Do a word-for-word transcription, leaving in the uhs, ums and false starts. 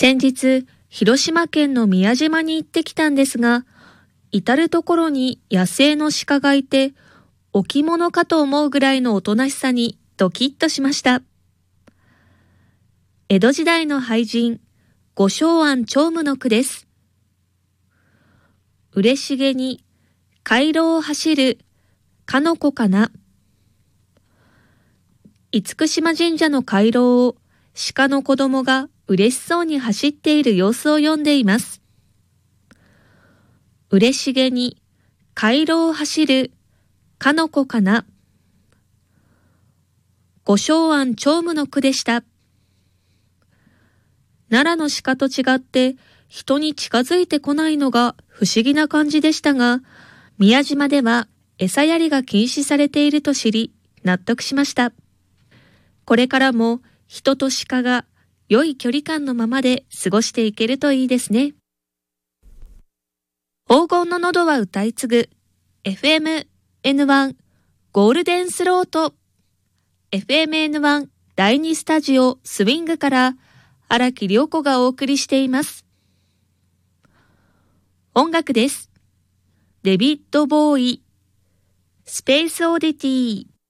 先日、広島県の宮島に行ってきたんですが、至るところに野生の鹿がいて、置物かと思うぐらいのおとなしさにドキッとしました。江戸時代の俳人、五正庵長夢の句です。嬉しげに回廊を走るかの子かな。厳島神社の回廊を鹿の子供が嬉しそうに走っている様子を読んでいます。嬉しげに回廊を走るかの子かな。五正庵長夢の句でした。奈良の鹿と違って人に近づいてこないのが不思議な感じでしたが、宮島では餌やりが禁止されていると知り納得しました。これからも人と鹿が良い距離感のままで過ごしていけるといいですね。黄金の喉は歌い継ぐ エフエムエヌワン ゴールデンスロート エフエムエヌワン だいにスタジオスウィングから荒木涼子がお送りしています。音楽です。デビッド・ボーイ、スペース・オディティ。